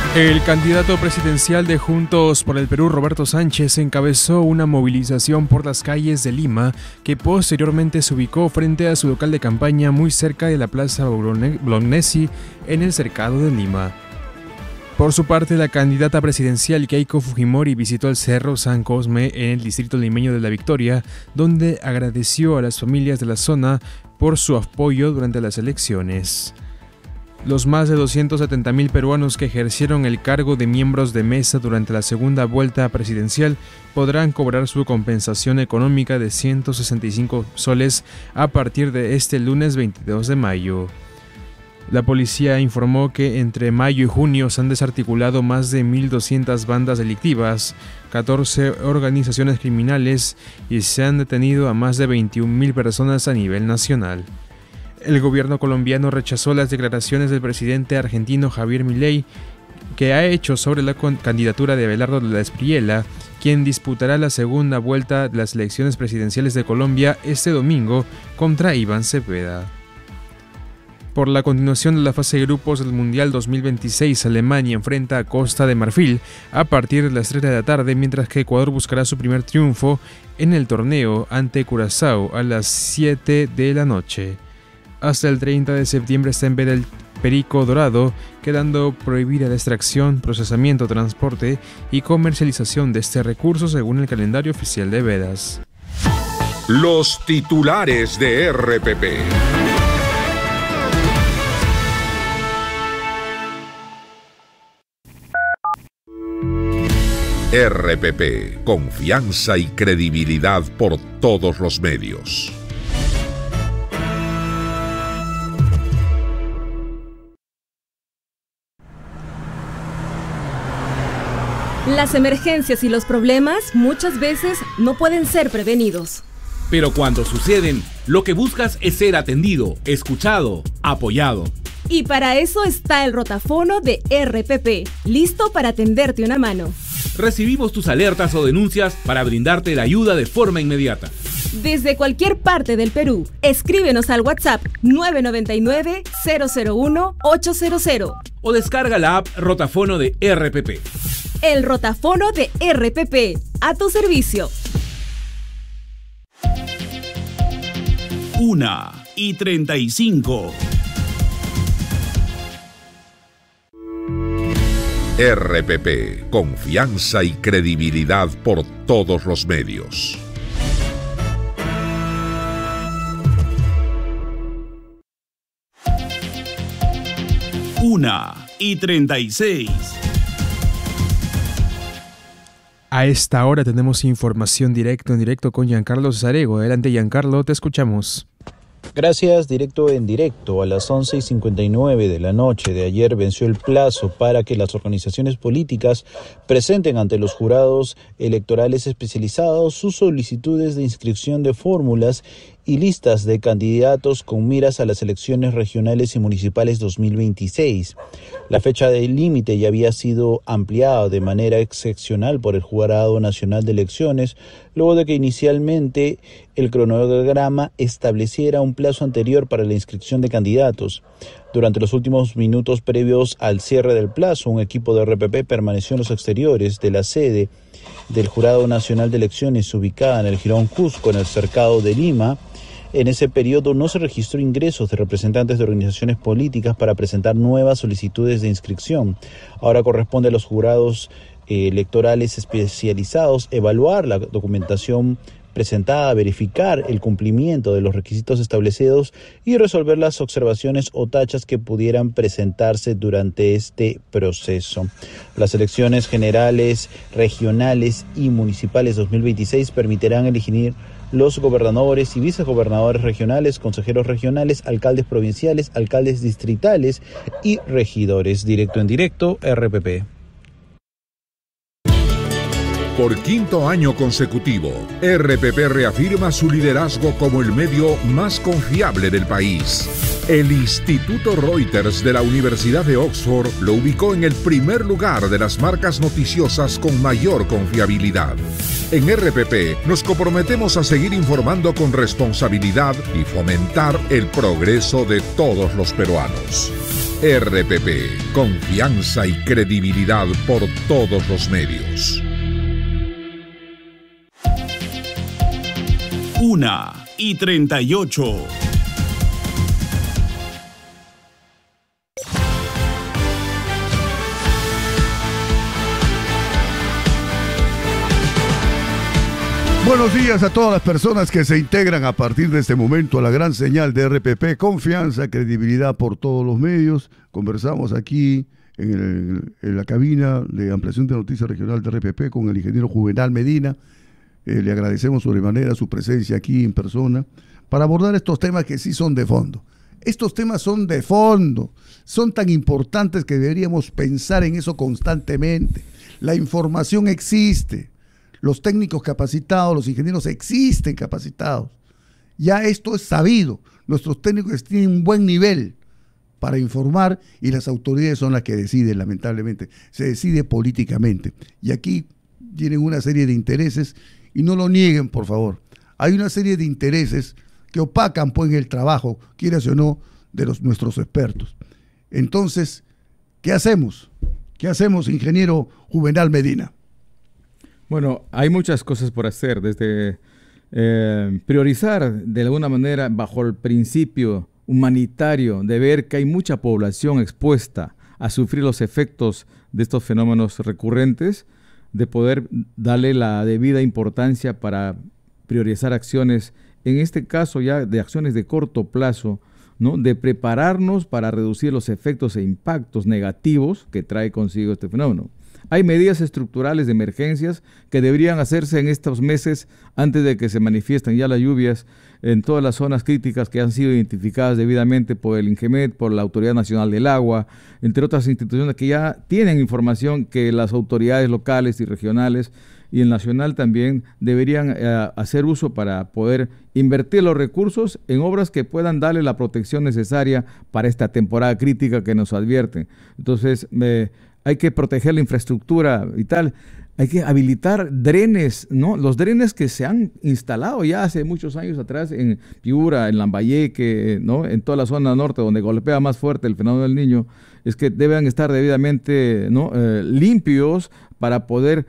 El candidato presidencial de Juntos por el Perú, Roberto Sánchez, encabezó una movilización por las calles de Lima que posteriormente se ubicó frente a su local de campaña muy cerca de la Plaza Bolognesi en el Cercado de Lima. Por su parte, la candidata presidencial Keiko Fujimori visitó el Cerro San Cosme en el distrito limeño de La Victoria, donde agradeció a las familias de la zona por su apoyo durante las elecciones. Los más de 270.000 peruanos que ejercieron el cargo de miembros de mesa durante la segunda vuelta presidencial podrán cobrar su compensación económica de 165 soles a partir de este lunes 22 de mayo. La policía informó que entre mayo y junio se han desarticulado más de 1.200 bandas delictivas, 14 organizaciones criminales y se han detenido a más de 21.000 personas a nivel nacional. El gobierno colombiano rechazó las declaraciones del presidente argentino Javier Milei que ha hecho sobre la candidatura de Abelardo de la Espriella, quien disputará la segunda vuelta de las elecciones presidenciales de Colombia este domingo contra Iván Cepeda. Por la continuación de la fase de grupos del Mundial 2026, Alemania enfrenta a Costa de Marfil a partir de las 3 de la tarde, mientras que Ecuador buscará su primer triunfo en el torneo ante Curazao a las 7 de la noche. Hasta el 30 de septiembre está en veda el perico dorado, quedando prohibida la extracción, procesamiento, transporte y comercialización de este recurso según el calendario oficial de vedas. Los titulares de RPP. RPP, confianza y credibilidad por todos los medios. Las emergencias y los problemas muchas veces no pueden ser prevenidos. Pero cuando suceden, lo que buscas es ser atendido, escuchado, apoyado. Y para eso está el rotafono de RPP, listo para tenderte una mano. Recibimos tus alertas o denuncias para brindarte la ayuda de forma inmediata. Desde cualquier parte del Perú, escríbenos al WhatsApp 999-001-800 o descarga la app Rotafono de RPP. El rotafono de RPP, a tu servicio. 1:35. RPP, confianza y credibilidad por todos los medios. Una y 36. A esta hora tenemos información en directo con Giancarlo Cesarego. Adelante, Giancarlo, te escuchamos. Gracias. Directo en directo. A las 11:59 de la noche de ayer venció el plazo para que las organizaciones políticas presenten ante los jurados electorales especializados sus solicitudes de inscripción de fórmulas y listas de candidatos con miras a las elecciones regionales y municipales 2026. La fecha de límite ya había sido ampliada de manera excepcional por el Jurado Nacional de Elecciones, luego de que inicialmente el cronograma estableciera un plazo anterior para la inscripción de candidatos. Durante los últimos minutos previos al cierre del plazo, un equipo de RPP permaneció en los exteriores de la sede del Jurado Nacional de Elecciones ubicada en el Jirón Cusco, en el Cercado de Lima. En ese periodo no se registró ingresos de representantes de organizaciones políticas para presentar nuevas solicitudes de inscripción. Ahora corresponde a los jurados electorales especializados evaluar la documentación presentada, verificar el cumplimiento de los requisitos establecidos y resolver las observaciones o tachas que pudieran presentarse durante este proceso. Las elecciones generales, regionales y municipales 2026 permitirán elegir los gobernadores y vicegobernadores regionales, consejeros regionales, alcaldes provinciales, alcaldes distritales y regidores. Directo en directo, RPP. Por quinto año consecutivo, RPP reafirma su liderazgo como el medio más confiable del país. El Instituto Reuters de la Universidad de Oxford lo ubicó en el primer lugar de las marcas noticiosas con mayor confiabilidad. En RPP nos comprometemos a seguir informando con responsabilidad y fomentar el progreso de todos los peruanos. RPP, confianza y credibilidad por todos los medios. 1:38. Buenos días a todas las personas que se integran a partir de este momento a la gran señal de RPP, confianza, credibilidad por todos los medios. Conversamos aquí en la cabina de ampliación de noticias regional de RPP con el ingeniero Juvenal Medina. Le agradecemos sobremanera su presencia aquí en persona para abordar estos temas que sí son de fondo. Estos temas son de fondo, son tan importantes que deberíamos pensar en eso constantemente. La información existe. Los técnicos capacitados, los ingenieros existen capacitados. Ya esto es sabido. Nuestros técnicos tienen un buen nivel para informar y las autoridades son las que deciden, lamentablemente. Se decide políticamente. Y aquí tienen una serie de intereses y no lo nieguen, por favor. Hay una serie de intereses que opacan pues el trabajo, quieras o no, de nuestros expertos. Entonces, ¿qué hacemos? ¿Qué hacemos, ingeniero Juvenal Medina? Bueno, hay muchas cosas por hacer, desde priorizar de alguna manera bajo el principio humanitario de ver que hay mucha población expuesta a sufrir los efectos de estos fenómenos recurrentes, de poder darle la debida importancia para priorizar acciones, en este caso ya de acciones de corto plazo, ¿no? De prepararnos para reducir los efectos e impactos negativos que trae consigo este fenómeno. Hay medidas estructurales de emergencias que deberían hacerse en estos meses antes de que se manifiesten ya las lluvias en todas las zonas críticas que han sido identificadas debidamente por el INGEMET, por la Autoridad Nacional del Agua, entre otras instituciones que ya tienen información que las autoridades locales y regionales y el nacional también deberían hacer uso para poder invertir los recursos en obras que puedan darle la protección necesaria para esta temporada crítica que nos advierten. Entonces, hay que proteger la infraestructura vital, hay que habilitar drenes, ¿no? Los drenes que se han instalado ya hace muchos años atrás en Piura, en Lambayeque, ¿no? En toda la zona norte donde golpea más fuerte el fenómeno del Niño, es que deben estar debidamente, ¿no? Limpios para poder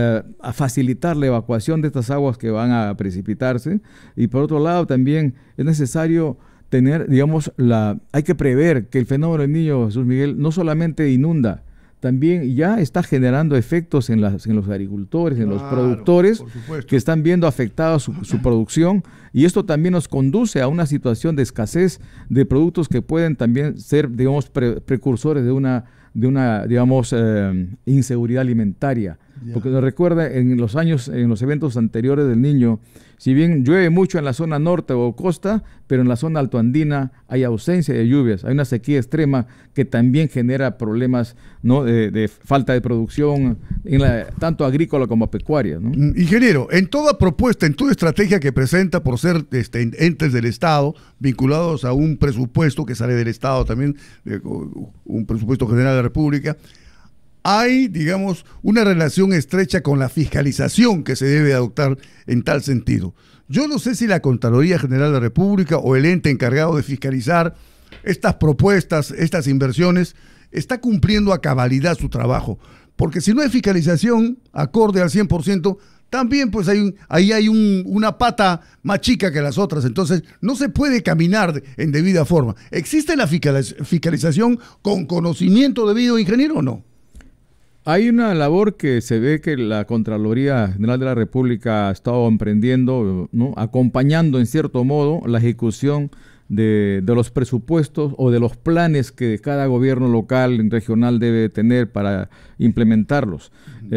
a facilitar la evacuación de estas aguas que van a precipitarse. Y por otro lado también es necesario tener, digamos, hay que prever que el fenómeno del Niño, Jesús Miguel, no solamente inunda, también ya está generando efectos en los agricultores, en los productores que están viendo afectada su producción, y esto también nos conduce a una situación de escasez de productos que pueden también ser, digamos, precursores de una digamos, inseguridad alimentaria. Porque nos recuerda en los eventos anteriores del Niño, si bien llueve mucho en la zona norte o costa, pero en la zona altoandina hay ausencia de lluvias, hay una sequía extrema que también genera problemas, ¿no? de falta de producción, tanto agrícola como pecuaria, ¿no? Ingeniero, en toda propuesta, en toda estrategia que presenta por ser entes del Estado, vinculados a un presupuesto que sale del Estado también, un presupuesto general de la República, hay, digamos, una relación estrecha con la fiscalización que se debe adoptar en tal sentido. Yo no sé si la Contraloría General de la República o el ente encargado de fiscalizar estas propuestas, estas inversiones, está cumpliendo a cabalidad su trabajo. Porque si no hay fiscalización acorde al 100%, también pues ahí hay una pata más chica que las otras. Entonces no se puede caminar en debida forma. ¿Existe la fiscalización con conocimiento debido, ingeniero, o no? Hay una labor que se ve que la Contraloría General de la República ha estado emprendiendo, ¿no? Acompañando en cierto modo la ejecución de los presupuestos o de los planes que cada gobierno local y regional debe tener para implementarlos.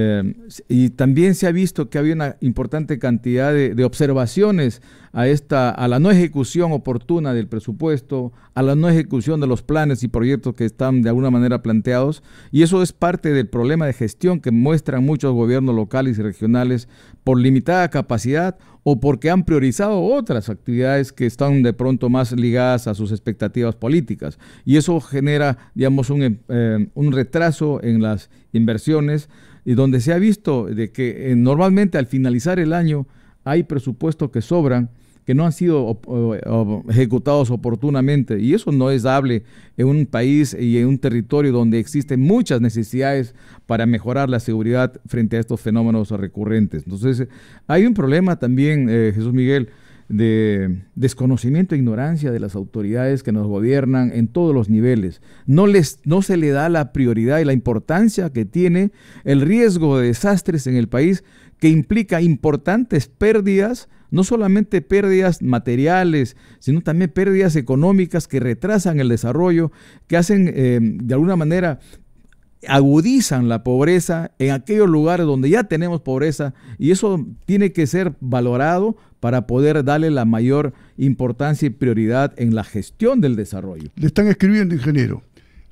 Y también se ha visto que había una importante cantidad de observaciones a la no ejecución oportuna del presupuesto, a la no ejecución de los planes y proyectos que están de alguna manera planteados, y eso es parte del problema de gestión que muestran muchos gobiernos locales y regionales por limitada capacidad o porque han priorizado otras actividades que están de pronto más ligadas a sus expectativas políticas, y eso genera, digamos, un retraso en las inversiones, y donde se ha visto de que normalmente al finalizar el año hay presupuestos que sobran que no han sido ejecutados oportunamente, y eso no es dable en un país y en un territorio donde existen muchas necesidades para mejorar la seguridad frente a estos fenómenos recurrentes. Entonces, hay un problema también, Jesús Miguel, de desconocimiento e ignorancia de las autoridades que nos gobiernan en todos los niveles. No se le da la prioridad y la importancia que tiene el riesgo de desastres en el país, que implica importantes pérdidas, no solamente pérdidas materiales, sino también pérdidas económicas que retrasan el desarrollo, que hacen de alguna manera agudizan la pobreza en aquellos lugares donde ya tenemos pobreza, y eso tiene que ser valorado para poder darle la mayor importancia y prioridad en la gestión del desarrollo. Le están escribiendo, ingeniero.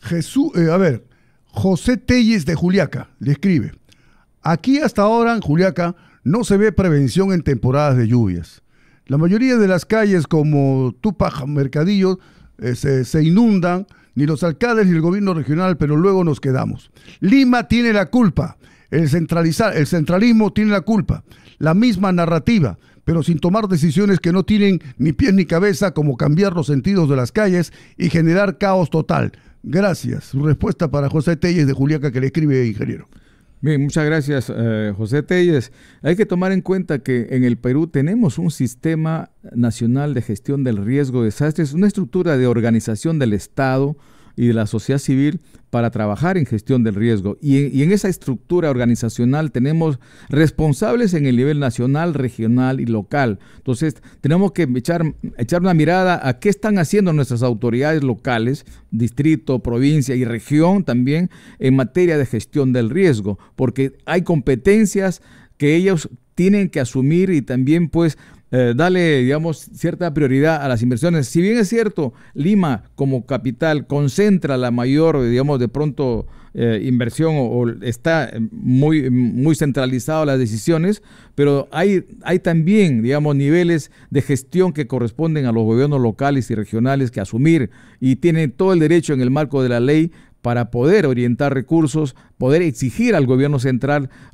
José Telles de Juliaca le escribe: aquí hasta ahora en Juliaca no se ve prevención en temporadas de lluvias. La mayoría de las calles como Tupac, Mercadillo, se inundan, ni los alcaldes ni el gobierno regional, pero luego nos quedamos. Lima tiene la culpa, el centralismo tiene la culpa, la misma narrativa, pero sin tomar decisiones que no tienen ni pies ni cabeza, como cambiar los sentidos de las calles y generar caos total. Gracias. Su respuesta para José Telles de Juliaca, que le escribe, ingeniero. Bien, muchas gracias, José Telles. Hay que tomar en cuenta que en el Perú tenemos un sistema nacional de gestión del riesgo de desastres, una estructura de organización del Estado y de la sociedad civil para trabajar en gestión del riesgo. Y en esa estructura organizacional tenemos responsables en el nivel nacional, regional y local. Entonces, tenemos que echar una mirada a qué están haciendo nuestras autoridades locales, distrito, provincia y región también, en materia de gestión del riesgo, porque hay competencias que ellos tienen que asumir y también pues darle, digamos, cierta prioridad a las inversiones. Si bien es cierto, Lima como capital concentra la mayor, digamos, de pronto inversión o está muy centralizado las decisiones, pero hay también, digamos, niveles de gestión que corresponden a los gobiernos locales y regionales que asumir, y tienen todo el derecho en el marco de la ley para poder orientar recursos, poder exigir al gobierno central